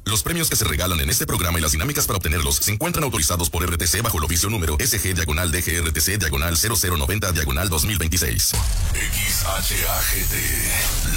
Los premios que se regalan en este programa y las dinámicas para obtenerlos se encuentran autorizados por RTC bajo el oficio número SG-DGRTC-0090-2026. XHAGT